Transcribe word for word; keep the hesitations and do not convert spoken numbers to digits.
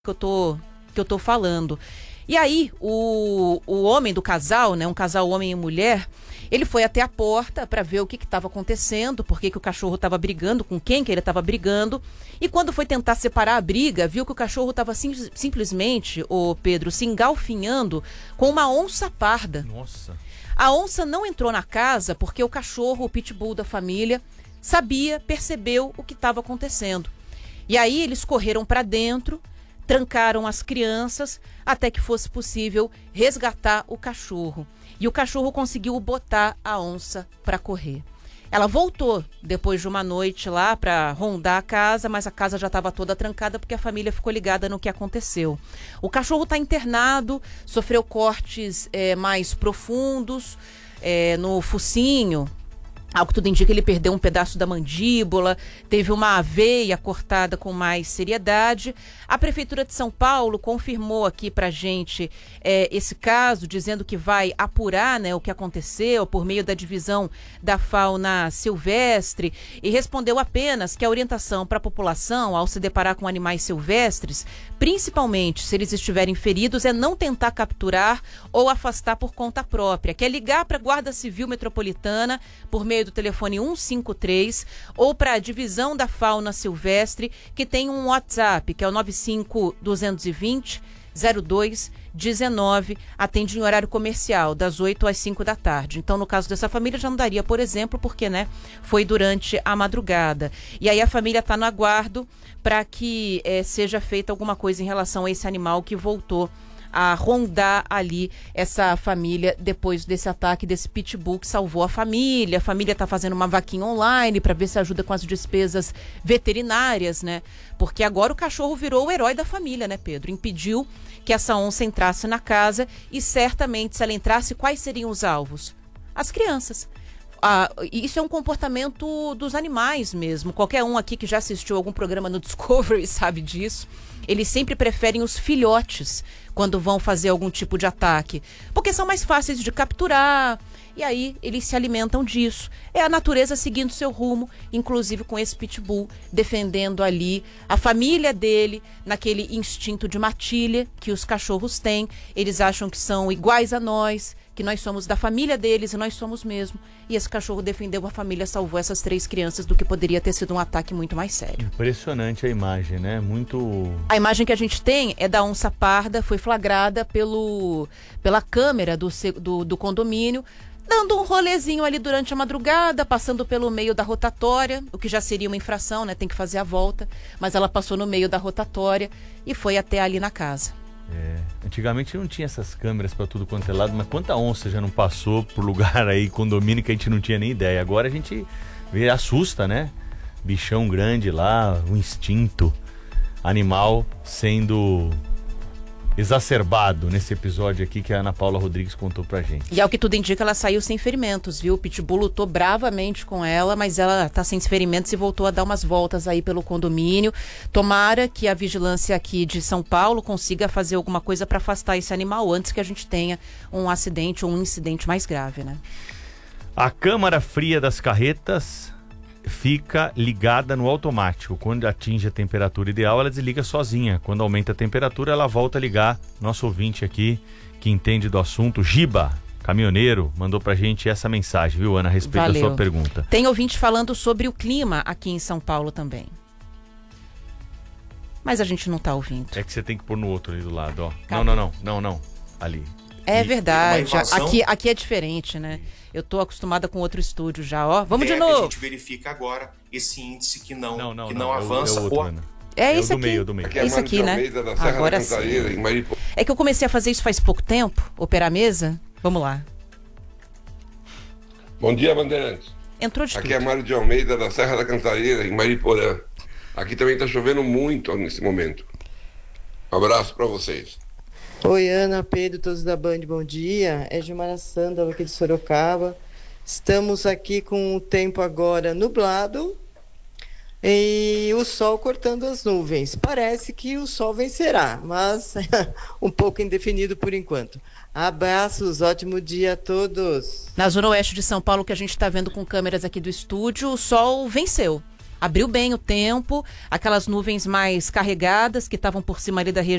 que eu tô, que eu tô falando. E aí, o, o homem do casal, né, um casal homem e mulher, ele foi até a porta para ver o que estava acontecendo, por que que o cachorro estava brigando, com quem que ele estava brigando. E quando foi tentar separar a briga, viu que o cachorro estava sim, simplesmente, o Pedro, se engalfinhando com uma onça parda. Nossa. A onça não entrou na casa porque o cachorro, o pitbull da família, sabia, percebeu o que estava acontecendo. E aí eles correram para dentro, trancaram as crianças até que fosse possível resgatar o cachorro. E o cachorro conseguiu botar a onça para correr. Ela voltou depois de uma noite lá para rondar a casa, mas a casa já estava toda trancada porque a família ficou ligada no que aconteceu. O cachorro está internado, sofreu cortes é, mais profundos é, no focinho. Ao que tudo indica, ele perdeu um pedaço da mandíbula, teve uma veia cortada com mais seriedade. A Prefeitura de São Paulo confirmou aqui pra gente é, esse caso, dizendo que vai apurar, né, o que aconteceu por meio da divisão da fauna silvestre, e respondeu apenas que a orientação para a população, ao se deparar com animais silvestres, principalmente se eles estiverem feridos, é não tentar capturar ou afastar por conta própria, que é ligar para a Guarda Civil Metropolitana por meio do telefone um cinco três ou para a divisão da fauna silvestre, que tem um WhatsApp, que é o nove cinco dois dois zero, zero dois um nove, atende em horário comercial, das oito às cinco da tarde. Então, no caso dessa família, já não daria, por exemplo, porque, né, foi durante a madrugada. E aí a família está no aguardo para que eh, seja feita alguma coisa em relação a esse animal que voltou a rondar ali essa família depois desse ataque desse pitbull que salvou a família. A família está fazendo uma vaquinha online para ver se ajuda com as despesas veterinárias, né? Porque agora o cachorro virou o herói da família, né, Pedro? Impediu que essa onça entrasse na casa e certamente, se ela entrasse, quais seriam os alvos? As crianças. Ah, isso é um comportamento dos animais mesmo. Qualquer um aqui que já assistiu algum programa no Discovery sabe disso. Eles sempre preferem os filhotes quando vão fazer algum tipo de ataque, porque são mais fáceis de capturar, e aí eles se alimentam disso. É a natureza seguindo seu rumo, inclusive com esse pitbull defendendo ali a família dele, naquele instinto de matilha que os cachorros têm. Eles acham que são iguais a nós, que nós somos da família deles e nós somos mesmo. E esse cachorro defendeu a família, salvou essas três crianças do que poderia ter sido um ataque muito mais sério. Impressionante a imagem, né? Muito... A imagem que a gente tem é da onça parda, foi flagrada pelo, pela câmera do, do, do condomínio, dando um rolezinho ali durante a madrugada, passando pelo meio da rotatória, o que já seria uma infração, né? Tem que fazer a volta, mas ela passou no meio da rotatória e foi até ali na casa. É, antigamente não tinha essas câmeras para tudo quanto é lado, mas quanta onça já não passou por lugar aí, condomínio, que a gente não tinha nem ideia. Agora a gente vê, assusta, né? Bichão grande lá, o instinto animal sendo exacerbado nesse episódio aqui que a Ana Paula Rodrigues contou pra gente. E ao que tudo indica, ela saiu sem ferimentos, viu? O pitbull lutou bravamente com ela, mas ela tá sem ferimentos e voltou a dar umas voltas aí pelo condomínio. Tomara que a vigilância aqui de São Paulo consiga fazer alguma coisa para afastar esse animal antes que a gente tenha um acidente ou um incidente mais grave, né? A câmara fria das carretas fica ligada no automático. Quando atinge a temperatura ideal, ela desliga sozinha. Quando aumenta a temperatura, ela volta a ligar. Nosso ouvinte aqui, que entende do assunto, Giba, caminhoneiro, mandou pra gente essa mensagem, viu, Ana, a respeito Valeu. da sua pergunta. Tem ouvinte falando sobre o clima aqui em São Paulo também. Mas a gente não tá ouvindo. É que você tem que pôr no outro ali do lado, ó. Cadê? Não, não, não, não, não. Ali. É E... verdade. Aqui, aqui é diferente, né? Eu tô acostumada com outro estúdio já, ó. Vamos é, de novo. A gente verifica agora esse índice que não, não, não, que não, não é avança. O, é o outro, Ana. É, é esse do aqui. meio, do meio. Aqui é Esse aqui, né? Almeida, da Serra Agora da Cantareira, sim. em Maripo... É que eu comecei a fazer isso faz pouco tempo, operar a mesa. Vamos lá. Bom dia, Bandeirantes. Entrou de Aqui tudo. é Mário de Almeida, da Serra da Cantareira, em Mariporã. Aqui também está chovendo muito nesse momento. Um abraço para vocês. Oi, Ana, Pedro, todos da Band, bom dia. É Gilmara Sândalo aqui de Sorocaba. Estamos aqui com o tempo agora nublado e o sol cortando as nuvens. Parece que o sol vencerá, mas um pouco indefinido por enquanto. Abraços, ótimo dia a todos. Na zona oeste de São Paulo, que a gente está vendo com câmeras aqui do estúdio, o sol venceu. Abriu bem o tempo, aquelas nuvens mais carregadas que estavam por cima ali da região